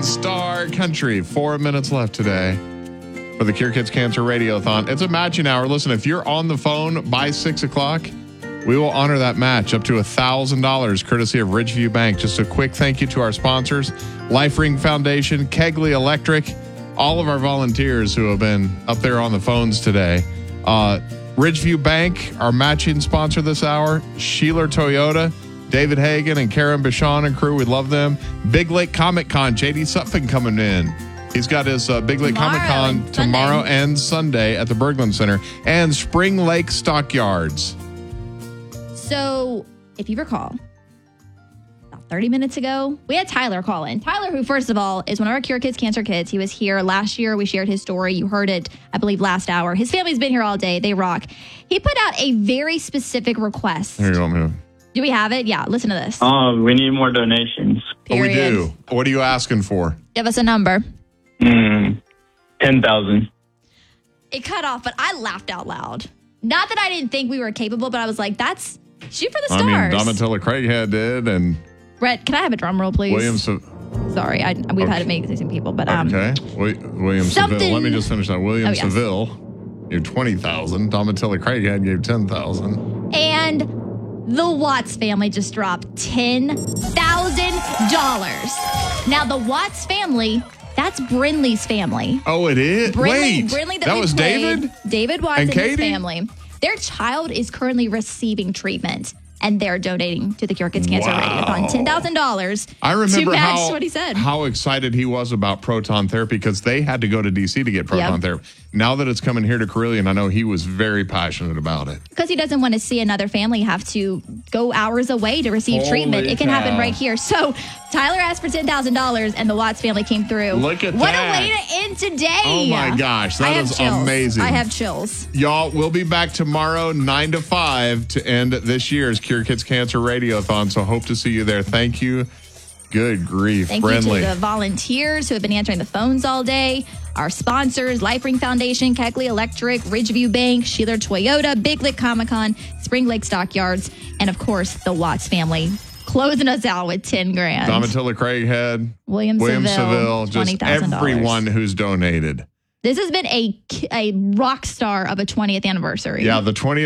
Star Country. 4 minutes left today for the Cure Kids Cancer Radiothon. It's a matching hour. Listen, if you're on the phone by 6 o'clock, we will honor that match up to $1,000 courtesy of Ridgeview Bank. Just a quick thank you to our sponsors, Life Ring Foundation, Kegley Electric, all of our volunteers who have been up there on the phones today. Ridgeview Bank, our matching sponsor this hour, Sheeler Toyota, David Hagan and Karen Bichon and crew. We love them. Big Lake Comic Con, JD Sutphin coming in. He's got his Big Lake Comic Con tomorrow and Sunday at the Berglund Center. And Spring Lake Stockyards. So, if you recall, about 30 minutes ago, we had Tyler call in. Tyler, who, first of all, is one of our Cure Kids Cancer kids. He was here last year. We shared his story. You heard it, I believe, last hour. His family's been here all day. They rock. He put out a very specific request. Here you go. Do we have it? Yeah, listen to this. We need more donations. Oh, we do. What are you asking for? Give us a number. 10,000. It cut off, but I laughed out loud. Not that I didn't think we were capable, but I was like, that's... Shoot for the stars. I mean, Domitilla Craighead did, and... Brett, can I have a drum roll, please? Sorry, we've had amazing people, but... Okay. William Seville. Let me just finish that. William Seville gave 20,000. Domitilla Craighead gave 10,000. And the Watts family just dropped $10,000. Now, the Watts family... That's Brinley's family. Oh, it is? Brinley that was David? David Watts and his family. Their child is currently receiving treatment, and they're donating to the Cure Kids Cancer Radiothon $10,000 I remember to match what he said. How excited he was about proton therapy because they had to go to D.C. to get proton therapy. Now that it's coming here to Carilion, I know he was very passionate about it. Because he doesn't want to see another family have to go hours away to receive treatment. It can happen right here. So Tyler asked for $10,000, and the Watts family came through. Look at what that. What a way to end today. Oh, my gosh. That is amazing. I have chills. Y'all, we'll be back tomorrow, 9 to 5, to end this year's Cure Kids Cancer Radiothon. So hope to see you there. Thank you. Good grief. Thank you to the volunteers who have been answering the phones all day. Our sponsors, Life Ring Foundation, Kegley Electric, Ridgeview Bank, Sheeler Toyota, Big Lake Comic Con, Spring Lake Stockyards, and of course, the Watts family closing us out with $10,000. Domitilla Craighead, William Seville, just $20,000. Everyone who's donated. This has been a rock star of a 20th anniversary. Yeah, the 20th